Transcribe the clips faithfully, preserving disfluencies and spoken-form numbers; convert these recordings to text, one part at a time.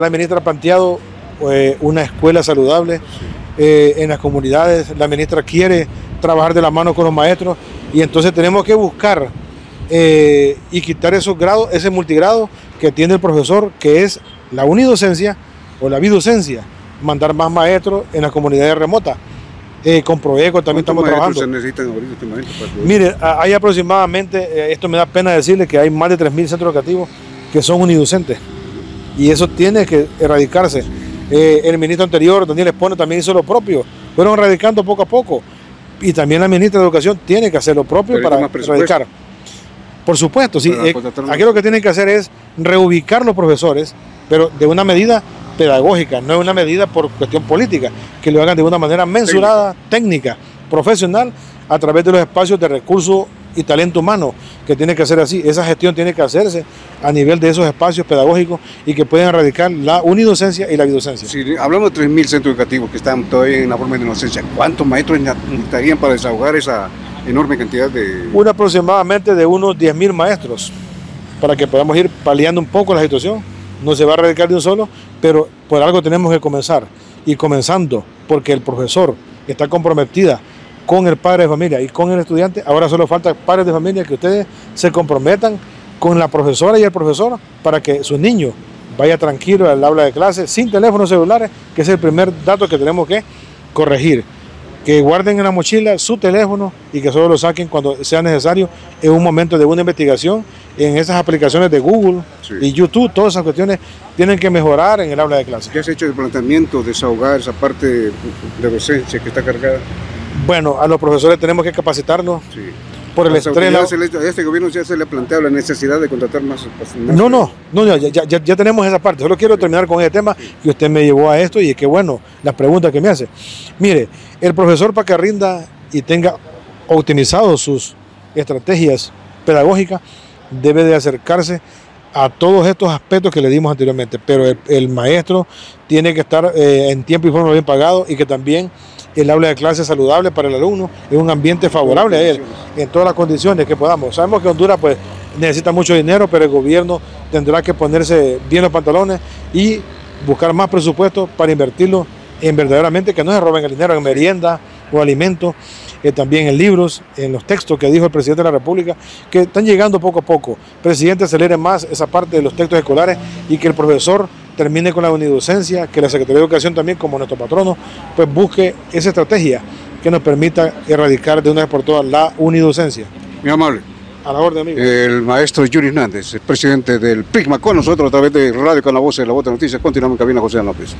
La ministra ha planteado eh, una escuela saludable eh, en las comunidades. La ministra quiere trabajar de la mano con los maestros y entonces tenemos que buscar eh, y quitar esos grados, ese multigrado que tiene el profesor, que es la unidocencia o la bidocencia, mandar más maestros en las comunidades remotas. Eh, con Proeco también estamos trabajando. Se necesitan ahorita este momento para poder... Mire, hay aproximadamente, eh, esto me da pena decirle que hay más de tres mil centros educativos que son unidocentes y eso tiene que erradicarse. Eh, el ministro anterior, Daniel Espone, también hizo lo propio, fueron erradicando poco a poco y también la ministra de Educación tiene que hacer lo propio Pero para erradicar. Por supuesto, sí. Eh, aquí lo que tienen que hacer es reubicar los profesores, pero de una medida pedagógica, no es una medida por cuestión política, que lo hagan de una manera mensurada, técnica, profesional, a través de los espacios de recursos y talento humano, que tiene que ser así. Esa gestión tiene que hacerse a nivel de esos espacios pedagógicos y que pueden erradicar la unidocencia y la bidocencia. Si hablamos de tres mil centros educativos que están todavía en la forma de inocencia, ¿cuántos maestros necesitarían para desahogar esa enorme cantidad de...? Una aproximadamente de unos diez mil maestros, para que podamos ir paliando un poco la situación. No se va a erradicar de un solo, pero por algo tenemos que comenzar. Y comenzando, porque el profesor está comprometida con el padre de familia y con el estudiante, ahora solo falta padres de familia que ustedes se comprometan con la profesora y el profesor para que su niño vaya tranquilo al aula de clase, sin teléfonos celulares, que es el primer dato que tenemos que corregir. Que guarden en la mochila su teléfono y que solo lo saquen cuando sea necesario en un momento de una investigación. En esas aplicaciones de Google sí. y YouTube, todas esas cuestiones tienen que mejorar en el aula de clase. ¿Qué has hecho de planteamiento, desahogar esa parte de docencia que está cargada? Bueno, a los profesores tenemos que capacitarlos sí. por el estrés. A este gobierno ya se le ha planteado la necesidad de contratar más personal. No, no, no ya, ya, ya tenemos esa parte. Solo quiero terminar con ese tema sí. que usted me llevó a esto y es que bueno, las preguntas que me hace. Mire, el profesor para que rinda y tenga optimizado sus estrategias pedagógicas, debe de acercarse a todos estos aspectos que le dimos anteriormente, pero el, el maestro tiene que estar eh, en tiempo y forma bien pagado y que también el aula de clase saludable para el alumno es un ambiente favorable a él, en todas las condiciones que podamos. Sabemos que Honduras pues necesita mucho dinero, pero el gobierno tendrá que ponerse bien los pantalones y buscar más presupuesto para invertirlo en verdaderamente que no se roben el dinero en merienda o alimentos, eh, también en libros, en los textos que dijo el presidente de la República, que están llegando poco a poco. Presidente, acelere más esa parte de los textos escolares y que el profesor termine con la unidocencia, que la Secretaría de Educación también, como nuestro patrono, pues busque esa estrategia que nos permita erradicar de una vez por todas la unidocencia. Muy amable. A la orden, amigo. El maestro Yuri Hernández, el presidente del PRIGMA, con nosotros a través de Radio con la Voz de la Voz de Noticias. Continuamos en cabina, José López.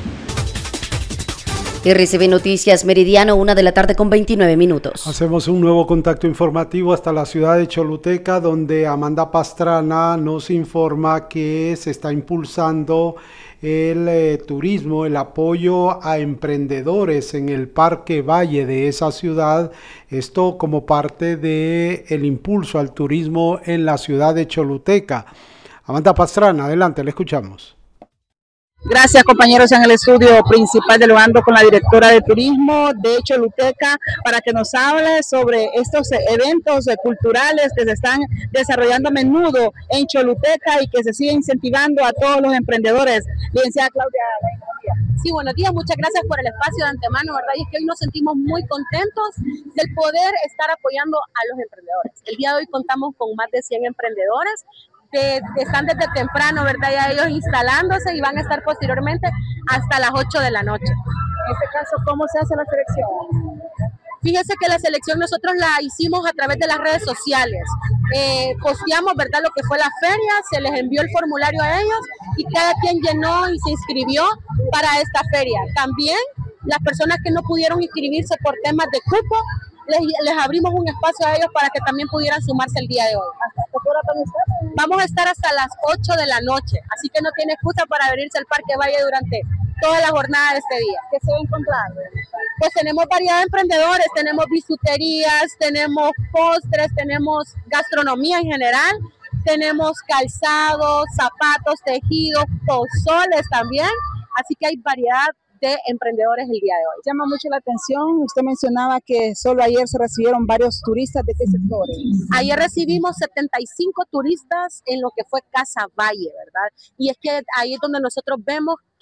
R C B Noticias Meridiano, una de la tarde con veintinueve minutos. Hacemos un nuevo contacto informativo hasta la ciudad de Choluteca, donde Amanda Pastrana nos informa que se está impulsando el eh, turismo, el apoyo a emprendedores en el Parque Valle de esa ciudad, esto como parte del impulso al turismo en la ciudad de Choluteca. Amanda Pastrana, adelante, le escuchamos. Gracias, compañeros, en el estudio principal dialogando con la directora de turismo de Choluteca para que nos hable sobre estos eventos culturales que se están desarrollando a menudo en Choluteca y que se sigue incentivando a todos los emprendedores. Licenciada Claudia. Sí, buenos días, muchas gracias por el espacio de antemano, ¿verdad? Y es que hoy nos sentimos muy contentos del poder estar apoyando a los emprendedores. El día de hoy contamos con más de cien emprendedores. Que están desde temprano, ¿verdad? Ya ellos instalándose y van a estar posteriormente hasta las ocho de la noche. En este caso, ¿cómo se hace la selección? Fíjese que la selección nosotros la hicimos a través de las redes sociales. Eh, posteamos, ¿verdad?, lo que fue la feria, se les envió el formulario a ellos y cada quien llenó y se inscribió para esta feria. También las personas que no pudieron inscribirse por temas de cupo, Les, les abrimos un espacio a ellos para que también pudieran sumarse el día de hoy. ¿Hasta qué hora van a estar? Vamos a estar hasta las ocho de la noche, así que no tiene excusa para venirse al Parque Valle durante toda la jornada de este día. ¿Qué se va a encontrar? Pues tenemos variedad de emprendedores, tenemos bisuterías, tenemos postres, tenemos gastronomía en general, tenemos calzados, zapatos, tejidos, pozoles también, así que hay variedad de emprendedores el día de hoy. Llama mucho la atención, usted mencionaba que solo ayer se recibieron varios turistas. ¿De qué sectores? Ayer recibimos setenta y cinco turistas en lo que fue Casa Valle, ¿verdad? Y es que ahí es donde nosotros vemos